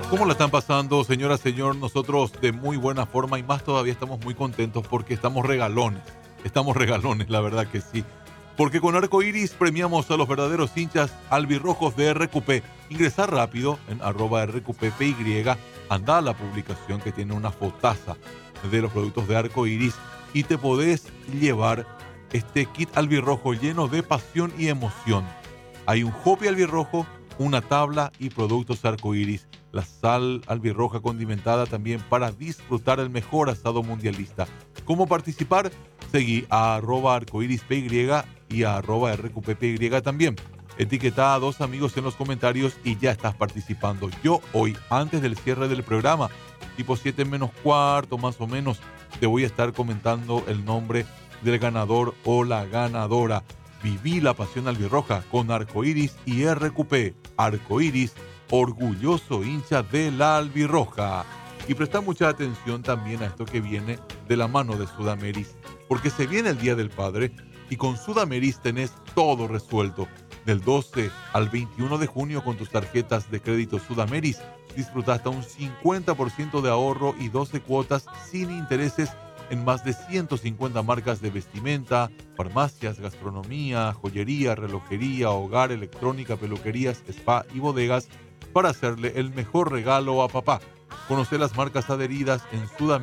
¿Cómo la están pasando, señora, señor? Nosotros de muy buena forma y más todavía estamos muy contentos porque estamos regalones. Estamos regalones, la verdad que sí. Porque con Arco Iris premiamos a los verdaderos hinchas albirrojos de RQP. Ingresa rápido en @RQPPY, anda a la publicación que tiene una fotaza de los productos de Arco Iris y te podés llevar este kit albirrojo lleno de pasión y emoción. Hay un hopi albirrojo, una tabla y productos Arco Iris, la sal albirroja condimentada también para disfrutar el mejor asado mundialista. ¿Cómo participar? Seguí a @arcoirispy y a @rqppy también. Etiqueta a dos amigos en los comentarios y ya estás participando. Yo hoy, antes del cierre del programa, tipo 7 menos cuarto más o menos, te voy a estar comentando el nombre del ganador o la ganadora. Viví la pasión albirroja con Arcoiris y RQP. Arcoiris, orgulloso hincha de la albirroja. Y presta mucha atención también a esto que viene de la mano de Sudameris, porque se viene el Día del Padre y con Sudameris tenés todo resuelto. Del 12 al 21 de junio con tus tarjetas de crédito Sudameris disfruta hasta un 50% de ahorro y 12 cuotas sin intereses en más de 150 marcas de vestimenta, farmacias, gastronomía, joyería, relojería, hogar, electrónica, peluquerías, spa y bodegas para hacerle el mejor regalo a papá. Conoce las marcas adheridas en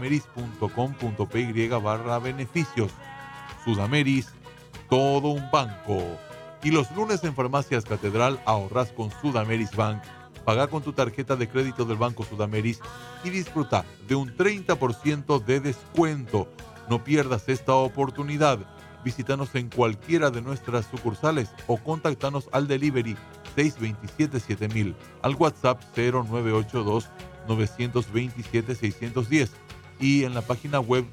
sudameris.com.py/beneficios. Sudameris, todo un banco. Y los lunes en Farmacias Catedral ahorras con Sudameris Bank. Paga con tu tarjeta de crédito del Banco Sudameris y disfruta de un 30% de descuento. No pierdas esta oportunidad. Visítanos en cualquiera de nuestras sucursales o contáctanos al delivery 627-7000, al WhatsApp 0982-927-610 y en la página web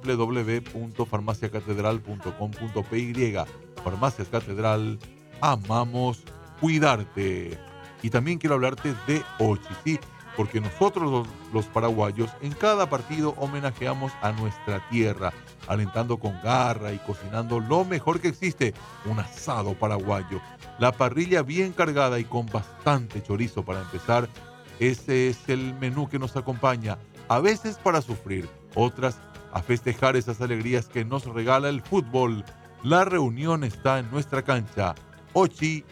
www.farmaciacatedral.com.py. Farmacias Catedral, amamos cuidarte. Y también quiero hablarte de Ochi, sí, porque nosotros los paraguayos en cada partido homenajeamos a nuestra tierra, alentando con garra y cocinando lo mejor que existe, un asado paraguayo. La parrilla bien cargada y con bastante chorizo para empezar. Ese es el menú que nos acompaña, a veces para sufrir, otras a festejar esas alegrías que nos regala el fútbol. La reunión está en nuestra cancha. Ochi